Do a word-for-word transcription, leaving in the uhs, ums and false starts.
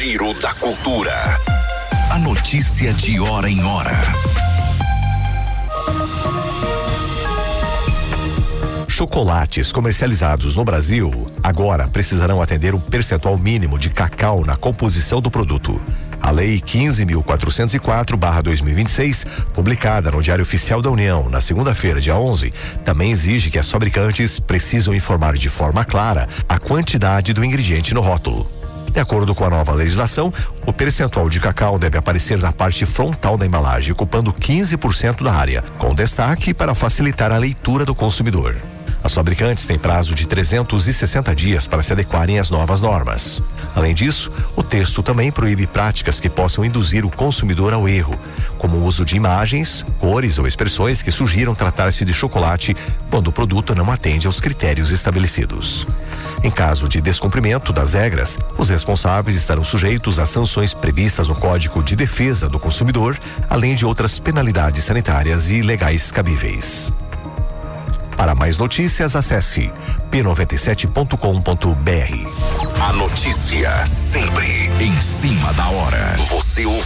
Giro da Cultura. A notícia de hora em hora. Chocolates comercializados no Brasil agora precisarão atender um percentual mínimo de cacau na composição do produto. A Lei quinze mil quatrocentos e quatro barra dois mil e vinte e seis, publicada no Diário Oficial da União na segunda-feira, dia onze, também exige que as fabricantes precisam informar de forma clara a quantidade do ingrediente no rótulo. De acordo com a nova legislação, o percentual de cacau deve aparecer na parte frontal da embalagem, ocupando quinze por cento da área, com destaque para facilitar a leitura do consumidor. As fabricantes têm prazo de trezentos e sessenta dias para se adequarem às novas normas. Além disso, o texto também proíbe práticas que possam induzir o consumidor ao erro, como o uso de imagens, cores ou expressões que sugiram tratar-se de chocolate quando o produto não atende aos critérios estabelecidos. Em caso de descumprimento das regras, os responsáveis estarão sujeitos a sanções previstas no Código de Defesa do Consumidor, além de outras penalidades sanitárias e legais cabíveis. Para mais notícias, acesse p noventa e sete ponto com ponto b r. A notícia sempre em cima da hora. Você ouve.